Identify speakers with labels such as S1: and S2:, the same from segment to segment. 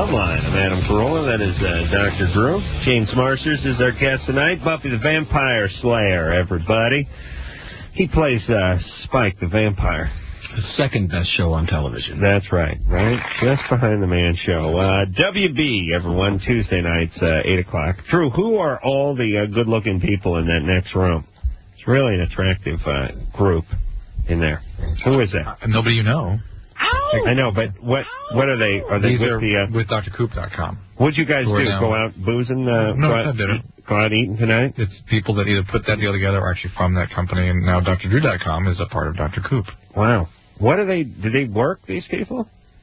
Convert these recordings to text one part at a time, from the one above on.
S1: Phone Line. I'm Adam Carolla. That is Dr. Drew. James Marsters is our guest tonight. Buffy the Vampire Slayer, everybody. He plays Spike the Vampire.
S2: The second best show on television.
S1: That's right. Just Behind the Man show. WB, everyone, Tuesday nights, 8 o'clock. Drew, who are all the good-looking people in that next room? It's really an attractive group in there. Who is that?
S3: Nobody you know.
S1: I know, but what are they? Are they
S3: with drcoop.com.
S1: What'd you guys do? Go out boozing?
S3: No, I didn't.
S1: Go out eating tonight?
S3: It's people that either put that deal together or actually from that company, and now drdrew.com is a part of Dr. Coop.
S1: Wow. What are they? Do they work, these people?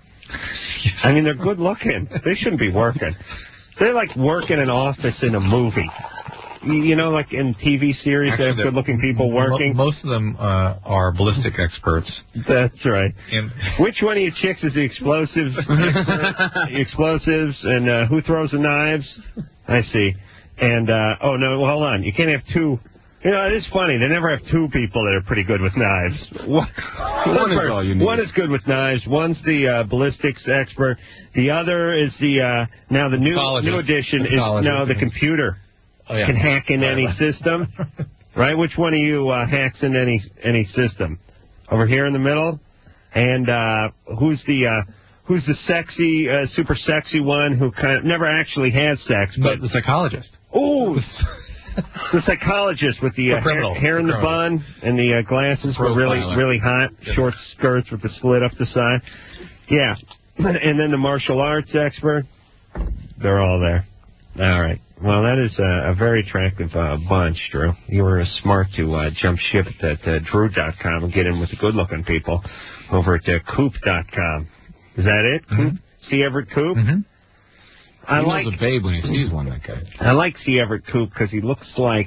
S1: I mean, they're good looking. They shouldn't be working. They're like work in an office in a movie. You know, like in TV series, actually, they have good-looking people working.
S3: Most of them are ballistic experts.
S1: That's right. Which one of you chicks is the explosives explosives, and who throws the knives? I see. And, oh, no, well, hold on. You can't have two. You know, it is funny. They never have two people that are pretty good with knives.
S2: One is all you need.
S1: One is good with knives. One's the ballistics expert. The other is the, now the new addition is now the computer. Oh, yeah. Can hack in any system, right? Which one of you hacks in any system? Over here in the middle, and who's the sexy, super sexy one who kind of never actually has sex, but
S3: the psychologist.
S1: Ooh, the psychologist with the hair in the bun and the glasses were really hot, short skirts with the slit up the side. Yeah, and then the martial arts expert. They're all there. All right. Well, that is a very attractive bunch, Drew. You were smart to jump ship at Drew.com and get in with the good-looking people over at Coop.com. Is that it?
S2: Mm-hmm.
S1: C. Everett Koop?
S2: Mm-hmm. He knows a babe when he sees one, that guy.
S1: I like C. Everett Koop because he looks like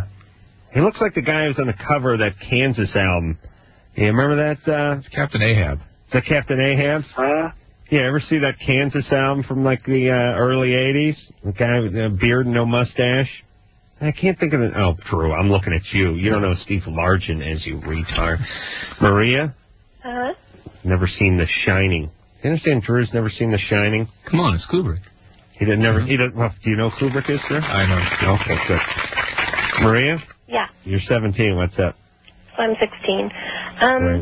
S1: the guy who was on the cover of that Kansas album. You remember that?
S3: It's Captain Ahab.
S1: Is that Captain Ahab? Yeah, ever see that Kansas album from like the early 80s? The guy with a beard and no mustache? I can't think of it. Oh, Drew, I'm looking at you. You don't know Steve Largent as you retard. Maria?
S4: Uh-huh.
S1: Never seen The Shining. You understand Drew's never seen The Shining?
S2: Come on, it's Kubrick.
S1: He didn't never. He doesn't. Well, do you know who Kubrick is, sir?
S3: I know.
S1: Okay, good. Maria?
S4: Yeah.
S1: You're 17. What's up?
S4: I'm 16.
S1: Right.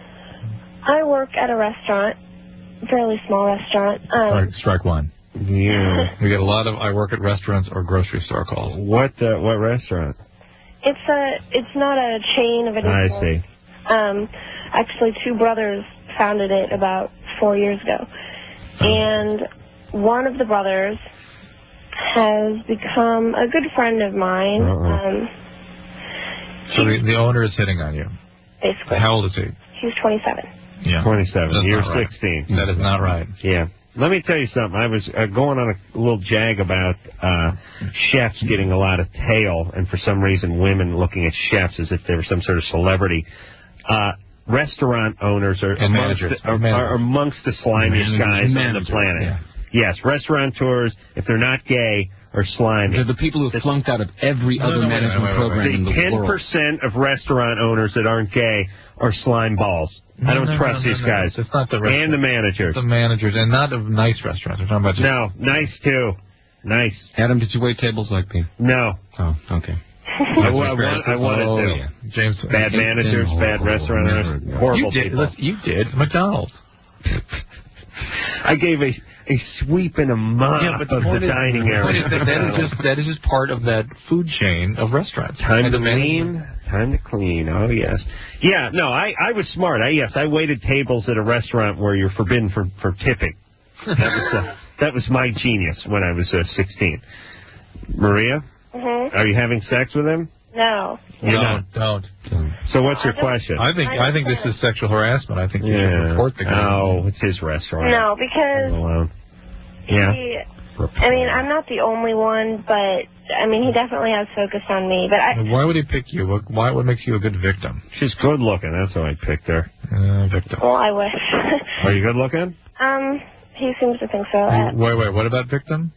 S4: I work at a restaurant. Fairly small restaurant.
S3: Strike one.
S1: Yeah.
S3: We get a lot of I work at restaurants or grocery store calls.
S1: What restaurant?
S4: It's not a chain of any sort.
S1: I see.
S4: Actually, two brothers founded it about 4 years ago. And one of the brothers has become a good friend of mine.
S3: So the owner is hitting on you.
S4: Basically.
S3: How old is he?
S4: He's 27.
S3: Yeah.
S1: 27. You're
S3: right.
S1: 16.
S3: That is not right.
S1: Yeah. Let me tell you something. I was going on a little jag about chefs getting a lot of tail, and for some reason women looking at chefs as if they were some sort of celebrity. Restaurant owners are amongst the slimiest guys on the planet.
S2: Yeah.
S1: Yes, restaurateurs, if they're not gay, are slimy.
S2: They're the people who have flunked out of every other management program in the world.
S1: 10% of restaurant owners that aren't gay are slime balls. I don't trust these guys.
S3: It's not the
S1: and the managers.
S3: The managers, and not of nice restaurants. We're talking about just...
S1: No, nice too. Nice.
S2: Adam, did you wait tables like me?
S1: No.
S2: Oh, okay.
S1: I wanted to.
S3: Yeah. James,
S1: bad managers, bad restaurant owners, horrible people.
S3: You did. McDonald's.
S1: I gave a sweep and a mop of the dining area.
S3: That is just part of that food chain of restaurants.
S1: Time to clean. Oh, yes. Yeah, no, I was smart. I waited tables at a restaurant where you're forbidden for tipping. That was my genius when I was 16. Maria?
S4: Mm-hmm.
S1: Are you having sex with him?
S4: No.
S3: Don't.
S1: So what's your question?
S3: I think this is sexual harassment. I think you should report the guy.
S1: Oh, it's his restaurant.
S4: No, because I'm not the only one, but he definitely has focused on me. But
S3: why would he pick you? What makes you a good victim?
S1: She's good looking. That's why I picked her.
S3: Victim.
S4: Well, I wish.
S1: Are you good looking?
S4: He seems to think so.
S3: Wait. What about victim?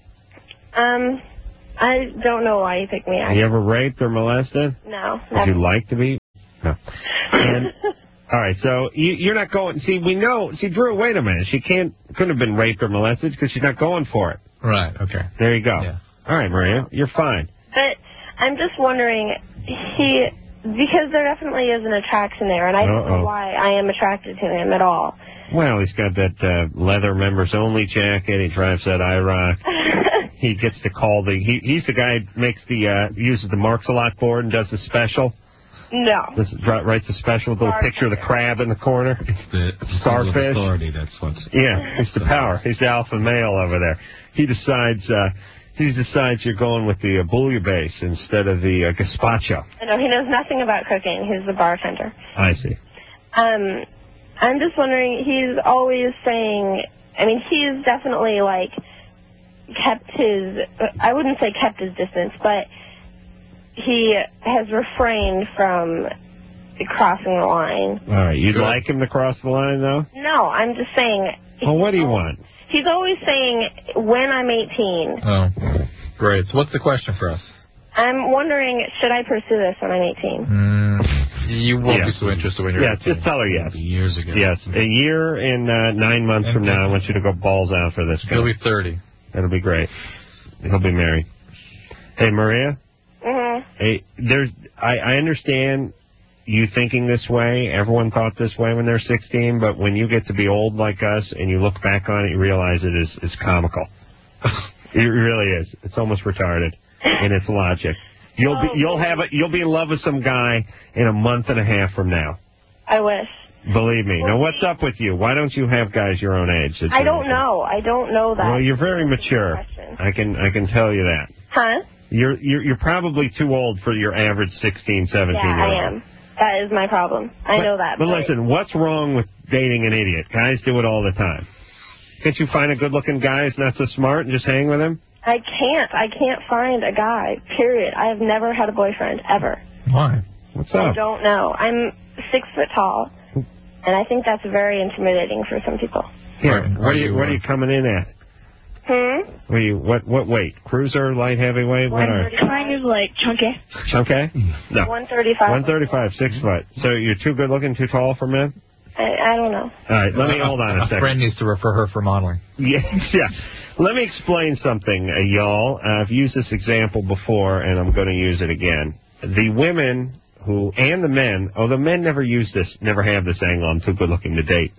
S4: I don't know why you picked me.
S1: Have you ever raped or molested?
S4: No.
S1: Would you like to be? No. All right, so you're not going. See, we know. See, Drew, wait a minute. She couldn't have been raped or molested because she's not going for it.
S3: Right. Okay.
S1: There you go.
S3: Yeah.
S1: All right, Maria, you're fine.
S4: But I'm just wondering, because there definitely is an attraction there, and I don't know why I am attracted to him at all.
S1: Well, he's got that leather members-only jacket. He drives that IROC. He gets to call he's the guy who makes uses the Marks-a-Lot board and does the special.
S4: No.
S1: Writes a special with a little picture of the crab in the corner.
S2: It's the
S1: Starfish.
S2: Authority, that's what's...
S1: Yeah, it's the power. He's the alpha male over there. He decides you're going with the bouillabaisse instead of the gazpacho.
S4: No, he knows nothing about cooking. He's the bartender.
S1: I see.
S4: I'm just wondering, he's always saying, I mean, he's definitely, like, I wouldn't say kept his distance, but he has refrained from crossing the line.
S1: All right, you'd like him to cross the line, though?
S4: No, I'm just saying...
S1: Well, what do you want?
S4: He's always saying, when I'm 18.
S3: Oh, great. So what's the question for us?
S4: I'm wondering, should I pursue this when I'm 18?
S3: You won't be so interested when you're 18.
S1: Just tell her yes.
S2: Years ago.
S1: Yes, a year and 9 months from now, I want you to go balls out for this guy.
S3: He'll be 30.
S1: That'll be great. He'll be married. Hey, Maria? Hey, I understand you thinking this way. Everyone thought this way when they're 16, but when you get to be old like us and you look back on it, you realize it is comical. It really is. It's almost retarded in its logic. You'll be in love with some guy in a month and a half from now.
S4: I wish.
S1: Believe me. Now, what's up with you? Why don't you have guys your own age?
S4: I don't know. I don't know that.
S1: Well, you're very mature. I can tell you that.
S4: Huh?
S1: You're probably too old for your average 16, 17-year-old.
S4: Yeah, I am. That is my problem. I know that.
S1: But listen, what's wrong with dating an idiot? Guys do it all the time. Can't you find a good-looking guy who's not so smart and just hang with him?
S4: I can't find a guy, period. I have never had a boyfriend, ever.
S3: Why?
S1: What's up?
S4: I don't know. I'm 6 foot tall, and I think that's very intimidating for some people.
S1: Yeah. What are you coming in at? What weight? Cruiser, light, heavyweight? What are you?
S4: Kind of like chunky.
S1: Chunky? No.
S4: 135.
S1: 135, 6 foot. So you're too good looking, too tall for men?
S4: I don't know.
S1: All right, let me hold on a second.
S3: A friend needs to refer her for modeling.
S1: Yeah. Let me explain something, y'all. I've used this example before, and I'm going to use it again. The women and the men, the men never have this angle, I'm too good looking to date.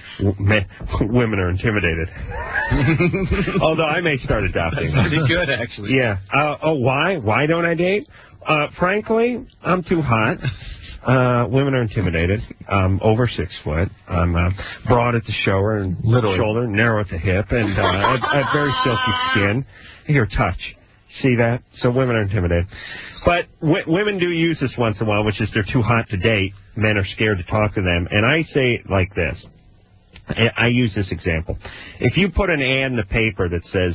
S1: Women are intimidated. Although I may start adopting that.
S3: Pretty good, actually.
S1: Yeah. Why? Why don't I date? Frankly, I'm too hot. Women are intimidated. I'm over 6 foot. I'm broad at the shoulder, narrow at the hip, and I have very silky skin. Your touch. See that? So women are intimidated. But women do use this once in a while, which is they're too hot to date. Men are scared to talk to them. And I say it like this. I use this example. If you put an ad in the paper that says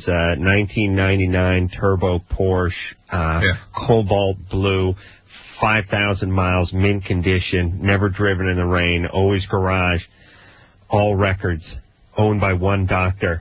S1: 1999 turbo Porsche, cobalt blue, 5,000 miles, mint condition, never driven in the rain, always garage, all records, owned by one doctor,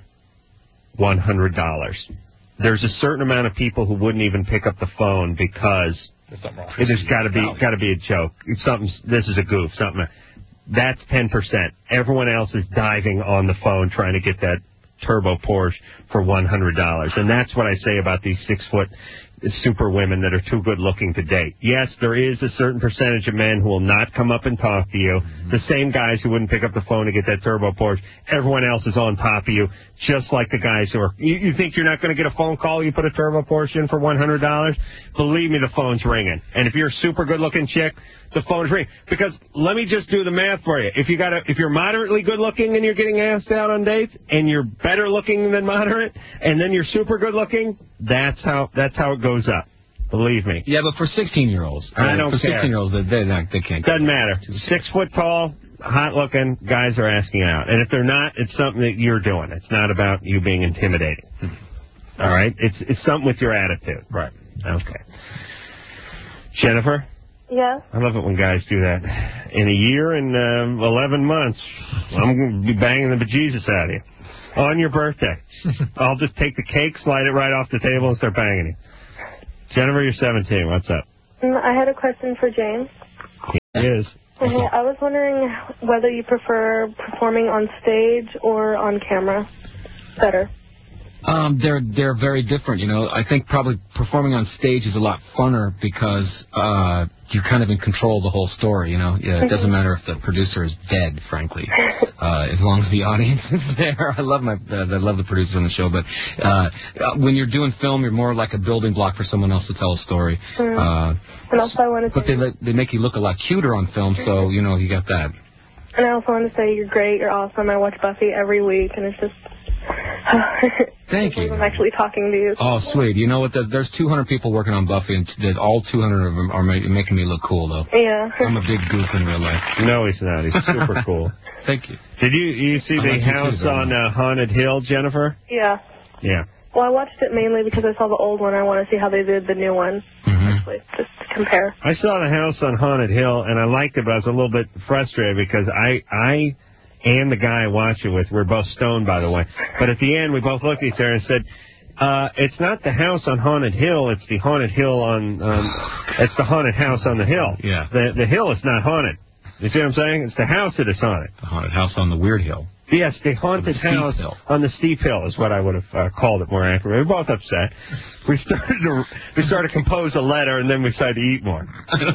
S1: $100. There's a certain amount of people who wouldn't even pick up the phone because it has got to be a joke. This is a goof. That's 10%. Everyone else is diving on the phone trying to get that turbo Porsche for $100. And that's what I say about these 6 foot super women that are too good looking to date. Yes, there is a certain percentage of men who will not come up and talk to you. The same guys who wouldn't pick up the phone to get that turbo Porsche. Everyone else is on top of you, just like the guys who are... You think you're not going to get a phone call, you put a turbo Porsche in for $100? Believe me, the phone's ringing. And if you're a super good looking chick, the phone's ringing. Because let me just do the math for you. If you're moderately good looking and you're getting asked out on dates, and you're better looking than moderate, and then you're super good looking, that's how it goes up. Believe me.
S2: Yeah, but for 16-year-olds,
S1: I don't care.
S2: For 16-year-olds, they can't.
S1: Doesn't matter. 6 foot tall, hot looking guys are asking out, and if they're not, it's something that you're doing. It's not about you being intimidating. All right, it's something with your attitude.
S3: Right.
S1: Okay. Jennifer.
S4: Yeah?
S1: I love it when guys do that. In a year and 11 months, I'm going to be banging the bejesus out of you. On your birthday. I'll just take the cake, slide it right off the table, and start banging you. Jennifer, you're 17. What's up?
S4: I had a question for James.
S1: He is.
S4: Okay, I was wondering whether you prefer performing on stage or on camera better.
S2: They're very different, you know. I think probably performing on stage is a lot funner because you're kind of in control of the whole story, you know. Yeah, it doesn't matter if the producer is dead, frankly, as long as the audience is there. I love the producers on the show, but when you're doing film, you're more like a building block for someone else to tell a story.
S4: And also I want to say...
S2: But they make you look a lot cuter on film, so, you know, you got that.
S4: And I also want to say you're great, you're awesome. I watch Buffy every week, and it's just...
S2: Thank you.
S4: I'm actually talking to you.
S2: Oh, sweet. You know what? There's 200 people working on Buffy, and all 200 of them are making me look cool, though.
S4: Yeah.
S2: I'm a big goof in real life.
S1: No, he's not. He's super cool.
S2: Thank you.
S1: Did you see the house on Haunted Hill, Jennifer?
S4: Yeah.
S1: Yeah.
S4: Well, I watched it mainly because I saw the old one. I want to see how they did the new one, actually, just to compare.
S1: I saw the house on Haunted Hill, and I liked it, but I was a little bit frustrated because I and the guy I watched it with, we're both stoned, by the way, but at the end, we both looked at each other and said, it's not the house on Haunted Hill, it's the Haunted Hill it's the haunted house on the hill.
S2: Yeah.
S1: The hill is not haunted. You see what I'm saying? It's the house that is haunted.
S2: The haunted house on the weird hill.
S1: Yes, the haunted house on the steep hill is what I would have called it more accurately. We were both upset. We started to compose a letter, and then we decided to eat more.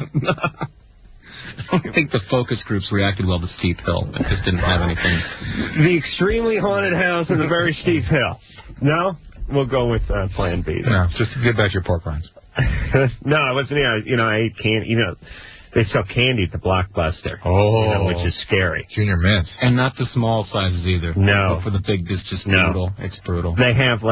S2: I don't think the focus groups reacted well to Steep Hill. It just didn't have anything.
S1: The extremely haunted house and the very steep hill. No? We'll go with Plan B.
S3: No, just to get back to your pork rinds.
S1: No, I wasn't. I ate candy. They sell candy at the Blockbuster.
S3: Oh.
S1: Which is scary.
S3: Junior mints.
S2: And not the small sizes either.
S1: No.
S2: But for the big, it's just brutal. It's brutal.
S1: They have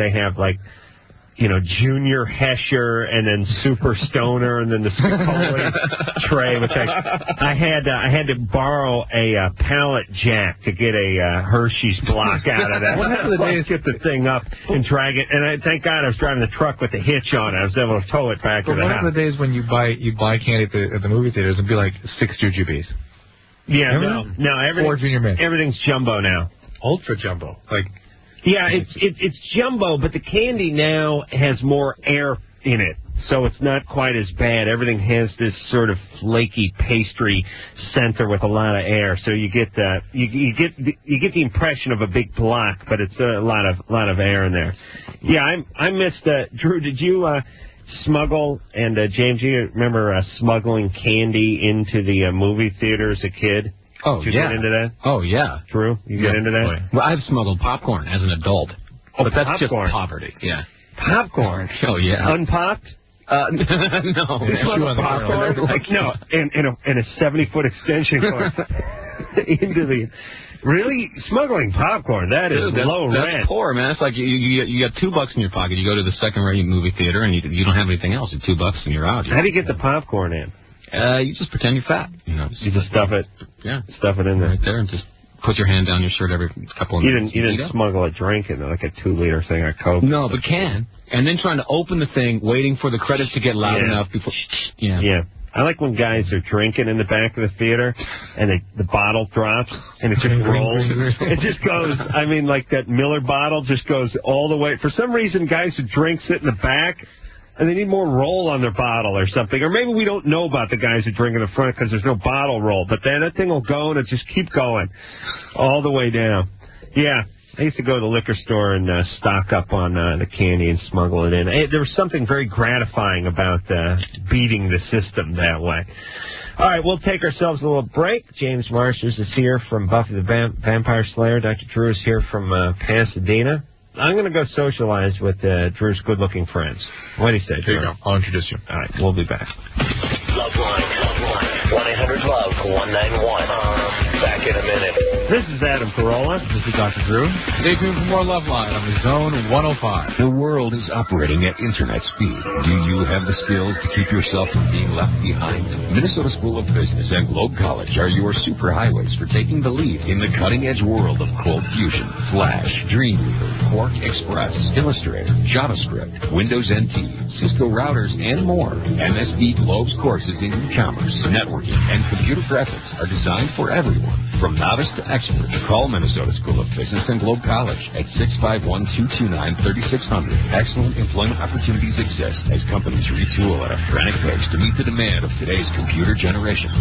S1: Junior Hesher and then Super Stoner and then the Spicoli tray, which I had to borrow a pallet jack to get a Hershey's block out of that.
S3: What happened to the days?
S1: Get the thing up and drag it, and thank God I was driving the truck with the hitch on it. I was able to tow it back to the house.
S3: What happened to the days when you buy candy at the movie theaters and be like 6 jujubes?
S1: Yeah, no,
S3: 4 Junior mints.
S1: Everything's jumbo now.
S3: Ultra jumbo, like.
S1: Yeah, it's jumbo, but the candy now has more air in it, so it's not quite as bad. Everything has this sort of flaky pastry center with a lot of air, so you get you get the impression of a big block, but it's a lot of air in there. Yeah, I missed Drew. Did you smuggle and James? You remember smuggling candy into the movie theater as a kid?
S2: Oh,
S1: Did you get into that?
S2: Oh, yeah.
S1: Drew, you get into that?
S2: Boy. Well, I've smuggled popcorn as an adult.
S1: Oh,
S2: but that's
S1: popcorn.
S2: just poverty. Yeah.
S1: Popcorn?
S2: Oh, yeah.
S1: Unpopped?
S2: No.
S1: You smuggled popcorn? No, in a 70-foot extension cord into the... Really? Smuggling popcorn, that is low rent.
S2: That's poor, man. It's like you got $2 in your pocket. You go to the second-rate movie theater, and you don't have anything else. It's $2 and you're out.
S1: How do you get the popcorn in?
S2: You just pretend you're fat. You
S1: just stuff it.
S2: Yeah,
S1: stuff it in there.
S2: Right there, and just put your hand down your shirt every couple of minutes.
S1: You didn't smuggle a drink in like a 2-liter thing of Coke.
S2: No, but can. And then trying to open the thing, waiting for the credits to get loud enough before. Yeah. I like when guys are drinking in the back of the theater, and the bottle drops, and it just rolls. It just goes. I mean, like that Miller bottle just goes all the way. For some reason, guys who drink sit in the back. And they need more roll on their bottle or something. Or maybe we don't know about the guys who drink in the front because there's no bottle roll. But then that thing will go and it'll just keep going all the way down. Yeah, I used to go to the liquor store and stock up on the candy and smuggle it in. There was something very gratifying about beating the system that way. All right, we'll take ourselves a little break. James Marsters is here from Buffy the Vampire Slayer. Dr. Drew is here from Pasadena. I'm going to go socialize with Drew's good-looking friends. What do you say, Drew?
S3: Here you go. I'll introduce you.
S1: All right, we'll be back.
S5: Loveline. 1-800-LOVE-191. Back in a minute.
S1: This is Adam Carolla.
S3: This is Dr. Drew. Stay tuned for more Loveline on the Zone 105.
S6: The world is operating at internet speed. Do you have the skills to keep yourself from being left behind? Minnesota School of Business and Globe College are your superhighways for taking the lead in the cutting-edge world of Cold Fusion, Flash, Dreamweaver, Quark Express, Illustrator, JavaScript, Windows NT, Cisco routers, and more. MSB Globe's courses in e-commerce, networking, and computer graphics are designed for everyone, from novice to expert. Call Minnesota School of Business and Globe College at 651-229-3600. Excellent employment opportunities exist as companies retool at a frantic pace to meet the demand of today's computer generation.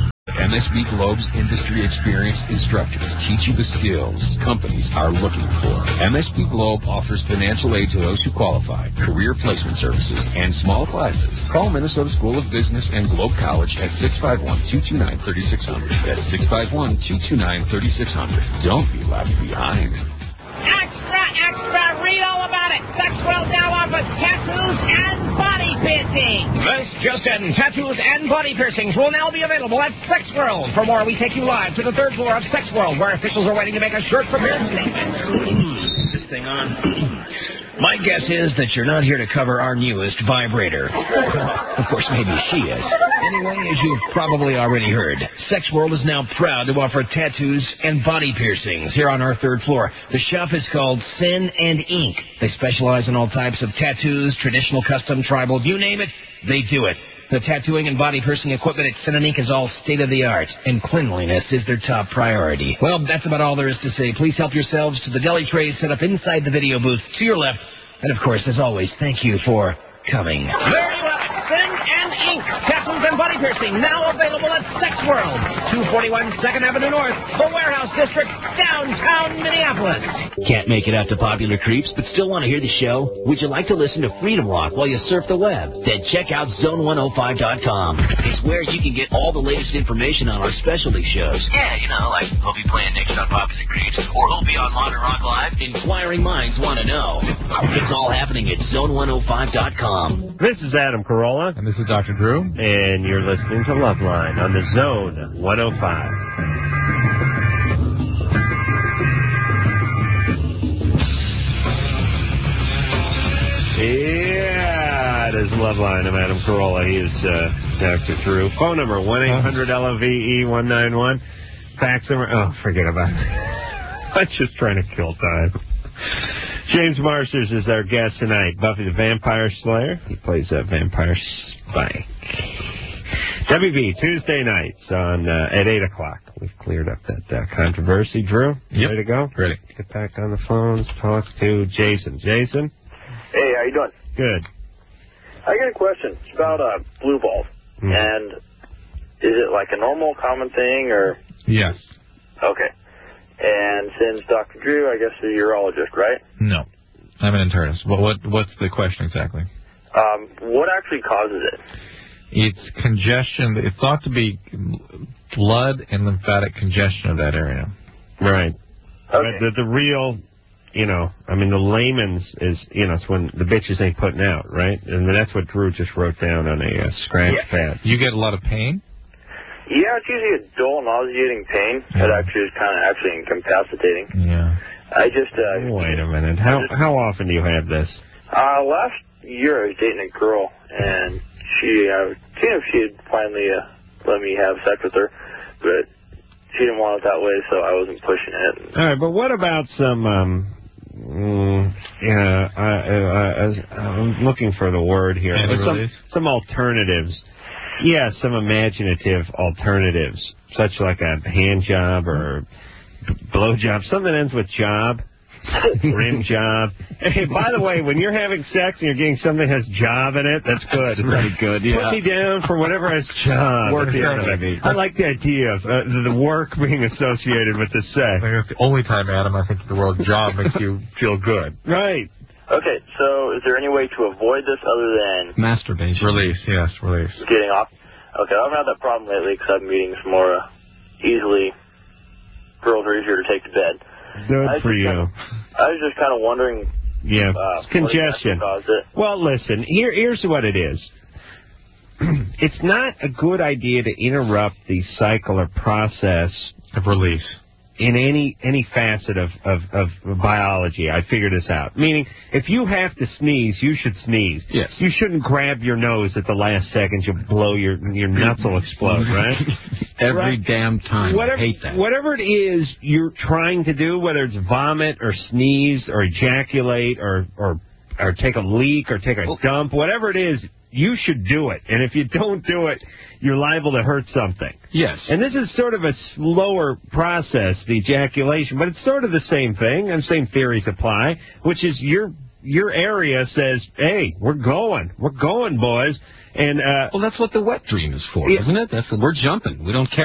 S6: MSB Globe's industry experienced instructors teach you the skills companies are looking for. MSB Globe offers financial aid to those who qualify, career placement services, and small classes. Call Minnesota School of Business and Globe College at 651-229-3600. That's 651-229-3600. Don't be left behind.
S7: Extra, read all about it. Sex World now offers tattoos and body piercing. This just in, tattoos and body piercings will now be available at Sex World. For more, we take you live to the third floor of Sex World, where officials are waiting to make a shirt-prepared statement. This thing on. My guess is that you're not here to cover our newest vibrator. Of course, maybe she is. Anyway, as you've probably already heard, Sex World is now proud to offer tattoos and body piercings here on our third floor. The shop is called Sin and Ink. They specialize in all types of tattoos, traditional, custom, tribal, you name it, they do it. The tattooing and body piercing equipment at Sin and Ink is all state-of-the-art, and cleanliness is their top priority. Well, that's about all there is to say. Please help yourselves to the deli trays set up inside the video booth to your left. And, of course, as always, thank you for coming. Very well. Sin and Ink. Tattoos and body piercing now available at Sex World. 241 2nd Avenue North, the Warehouse District, downtown Minneapolis.
S8: Can't make it out to Popular Creeps, but still want to hear the show? Would you like to listen to Freedom Rock while you surf the web? Then check out Zone105.com. It's where you can get all the latest information on our specialty shows. Yeah, you know, like who'll be playing next on Popular Creeps, or who'll be on Modern Rock Live. Inquiring minds want to know. It's all happening at Zone105.com.
S1: This is Adam Carolla.
S3: And this is Dr. Drew.
S1: And you're listening to Loveline on the Zone 105. Yeah, it is Loveline. I'm Adam Carolla. He is Dr. Drew. Phone number 1-800-LOVE-191. Fax number. Oh, forget about it. I'm just trying to kill time. James Marsters is our guest tonight. Buffy the Vampire Slayer. He plays a vampire spike. WB, Tuesday nights on at 8 o'clock. We've cleared up that controversy. Drew,
S3: yep.
S1: Ready to go?
S3: Ready.
S1: Get back on the phones, talk to Jason. Jason?
S9: Hey, how you doing?
S1: Good.
S9: I got a question. It's about blue balls. And is it like a normal, common thing, or?
S3: Yes.
S9: Okay. And since Dr. Drew, I guess, is a urologist, right?
S3: No. I'm an internist. What's the question exactly?
S9: What actually causes it?
S3: It's congestion. It's thought to be blood and lymphatic congestion of that area.
S1: Right.
S9: Okay.
S1: The real, the layman's is, it's when the bitches ain't putting out, right? And that's what Drew just wrote down on a scratch pad.
S3: You get a lot of pain?
S9: Yeah, it's usually a dull, nauseating pain that actually is kind of incapacitating.
S3: Yeah.
S9: I just...
S1: Wait a minute. How often do you have this?
S9: Last year I was dating a girl, and she had finally let me have sex with her, but she didn't want it that way, so I wasn't pushing it.
S1: All right, but what about some... I'm looking for the word here. Some alternatives. Yeah, some imaginative alternatives, such like a hand job or blow job. Something that ends with job, rim job. Hey, by the way, when you're having sex and you're getting something that has job in it, that's good.
S2: Pretty good, yeah.
S1: Put me down for whatever has job.
S3: Work
S1: I like the idea of the work being associated with the sex.
S3: It's the only time, Adam, I think the word job makes you feel good.
S1: Right.
S9: Okay, so is there any way to avoid this other than...
S2: Masturbation.
S3: Release, yes, release.
S9: Getting off? Okay, I haven't had that problem lately because I've been meeting some more easily... Girls are easier to take to bed.
S1: Good for you.
S9: I was just kind of wondering...
S1: Yeah, congestion. Well, listen, here's what it is. It's not a good idea to interrupt the cycle or process...
S3: of release.
S1: In any facet of biology. I figured this out. Meaning, if you have to sneeze, you should sneeze.
S3: Yes.
S1: You shouldn't grab your nose at the last second. You'll blow your nuts will explode, right?
S2: Every damn time. I hate that.
S1: Whatever it is you're trying to do, whether it's vomit or sneeze or ejaculate or take a leak or take a dump, whatever it is, you should do it. And if you don't do it, you're liable to hurt something.
S2: Yes.
S1: And this is sort of a slower process, the ejaculation, but it's sort of the same thing, and same theories apply, which is your area says, hey, we're going, boys. And
S2: well, that's what the wet dream is for, isn't it? We're jumping. We don't care.